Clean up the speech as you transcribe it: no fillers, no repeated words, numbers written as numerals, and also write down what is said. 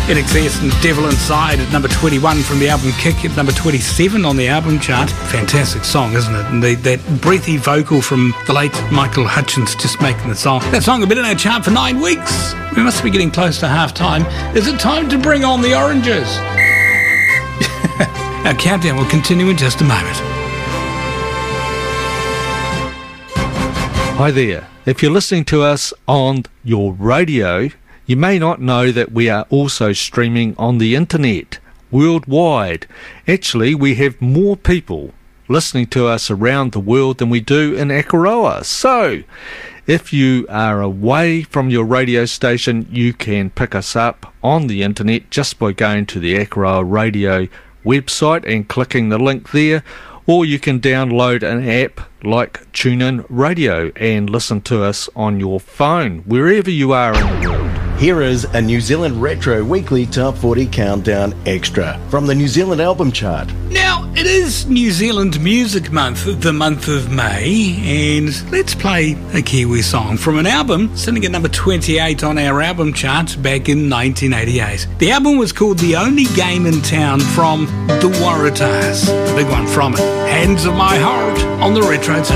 INXS and Devil Inside at number 21 from the album Kick at number 27 on the album chart. Fantastic song, isn't it? And that breathy vocal from the late Michael Hutchence just making the song. That song had been in our chart for 9 weeks. We must be getting close to half time. Is it time to bring on the oranges? Our countdown will continue in just a moment. Hi there. If you're listening to us on your radio, you may not know that we are also streaming on the internet worldwide. Actually, we have more people listening to us around the world than we do in Akaroa. So, if you are away from your radio station, you can pick us up on the internet just by going to the Akaroa Radio website and clicking the link there. Or you can download an app like TuneIn Radio and listen to us on your phone, wherever you are in the world. Here is a New Zealand Retro Weekly Top 40 Countdown Extra from the New Zealand Album Chart. Now, it is New Zealand Music Month, the month of May, and let's play a Kiwi song from an album sitting at number 28 on our album chart back in 1988. The album was called The Only Game in Town from The Waratahs. The big one from it, Hands of My Heart on the Retro Time.